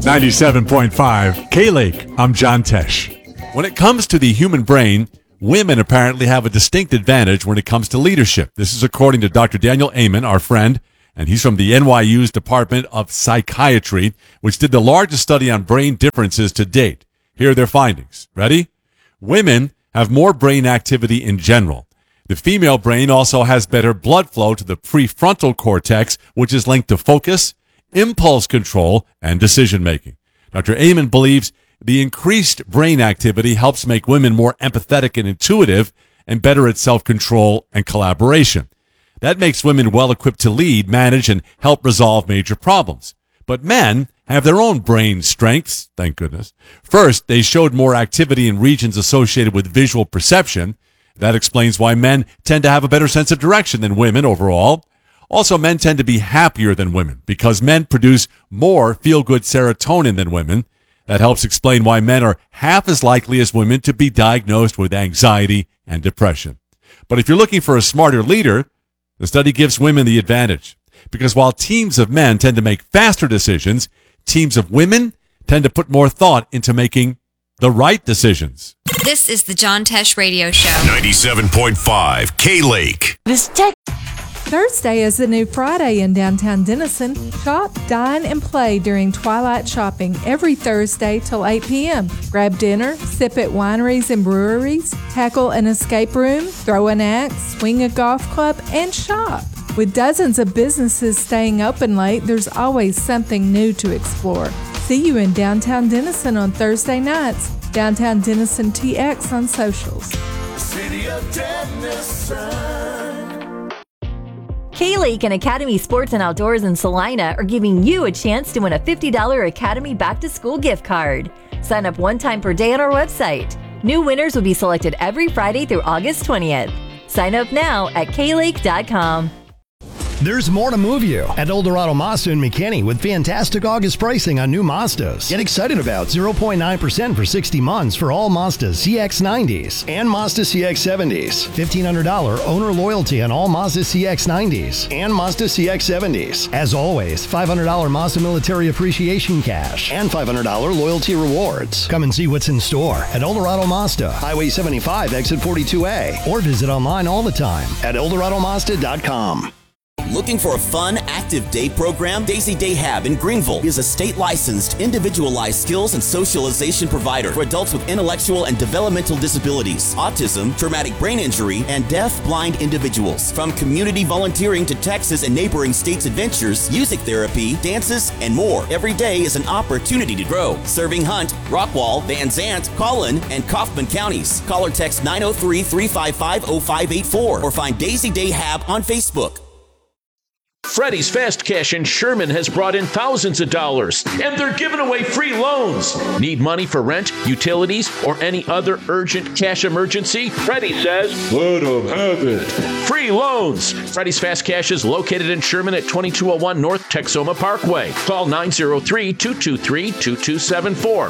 97.5 K-Lake, I'm John Tesh. When it comes to the human brain, women apparently have a distinct advantage when it comes to leadership. This is according to Dr. Daniel Amen, our friend, and he's from the NYU's Department of Psychiatry, which did the largest study on brain differences to date. Here are their findings. Ready? Women have more brain activity in general. The female brain also has better blood flow to the prefrontal cortex, which is linked to focus, impulse control, and decision-making. Dr. Amen believes the increased brain activity helps make women more empathetic and intuitive and better at self-control and collaboration. That makes women well-equipped to lead, manage, and help resolve major problems. But men have their own brain strengths, thank goodness. First, they showed more activity in regions associated with visual perception. That explains why men tend to have a better sense of direction than women overall. Also, men tend to be happier than women because men produce more feel-good serotonin than women. That helps explain why men are half as likely as women to be diagnosed with anxiety and depression. But if you're looking for a smarter leader, the study gives women the advantage. Because while teams of men tend to make faster decisions, teams of women tend to put more thought into making the right decisions. This is the John Tesh Radio Show. 97.5 K-Lake. Thursday is the new Friday in downtown Denison. Shop, dine, and play during Twilight Shopping every Thursday till 8 p.m. Grab dinner, sip at wineries and breweries, tackle an escape room, throw an axe, swing a golf club, and shop. With dozens of businesses staying open late, there's always something new to explore. See you in downtown Denison on Thursday nights. Downtown Denison TX on socials. City of Denison. K-Lake and Academy Sports and Outdoors in Salina are giving you a chance to win a $50 Academy back-to-school gift card. Sign up one time per day on our website. New winners will be selected every Friday through August 20th. Sign up now at klake.com. There's more to move you at Eldorado Mazda in McKinney with fantastic August pricing on new Mazdas. Get excited about 0.9% for 60 months for all Mazda CX-90s and Mazda CX-70s. $1,500 owner loyalty on all Mazda CX-90s and Mazda CX-70s. As always, $500 Mazda military appreciation cash and $500 loyalty rewards. Come and see what's in store at Eldorado Mazda, Highway 75, exit 42A, or visit online all the time at EldoradoMazda.com. Looking for a fun, active day program? Daisy Day Hab in Greenville is a state-licensed, individualized skills and socialization provider for adults with intellectual and developmental disabilities, autism, traumatic brain injury, and deaf-blind individuals. From community volunteering to Texas and neighboring states adventures, music therapy, dances, and more, every day is an opportunity to grow. Serving Hunt, Rockwall, Van Zant, Collin, and Kaufman counties. Call or text 903-355-0584 or find Daisy Day Hab on Facebook. Freddy's Fast Cash in Sherman has brought in thousands of dollars, and they're giving away free loans. Need money for rent, utilities, or any other urgent cash emergency? Freddy says, let them have it. Free loans. Freddy's Fast Cash is located in Sherman at 2201 North Texoma Parkway. Call 903-223-2274,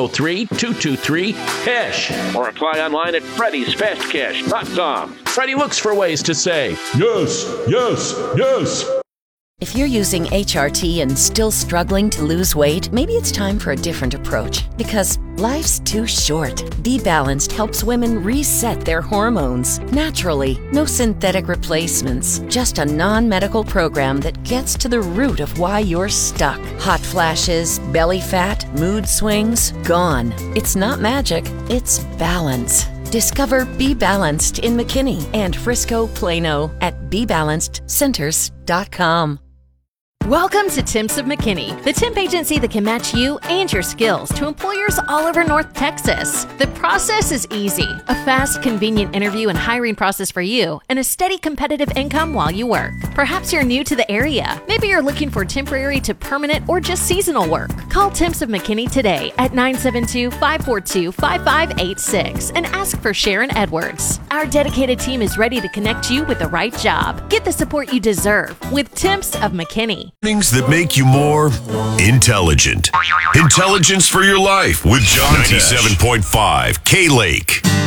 903-223-CASH, or apply online at freddysfastcash.com. Freddy looks for ways to say, yes, yes, yes. If you're using HRT and still struggling to lose weight, maybe it's time for a different approach. Because life's too short. Be Balanced helps women reset their hormones naturally. No synthetic replacements. Just a non-medical program that gets to the root of why you're stuck. Hot flashes, belly fat, mood swings, gone. It's not magic, it's balance. Discover Be Balanced in McKinney and Frisco, Plano at BeBalancedCenters.com. Welcome to Temps of McKinney, the temp agency that can match you and your skills to employers all over North Texas. The process is easy. A fast, convenient interview and hiring process for you, and a steady competitive income while you work. Perhaps you're new to the area. Maybe you're looking for temporary to permanent or just seasonal work. Call Temps of McKinney today at 972-542-5586 and ask for Sharon Edwards. Our dedicated team is ready to connect you with the right job. Get the support you deserve with Temps of McKinney. Things that make you more intelligent. Intelligence for your life with John 97.5 K-Lake.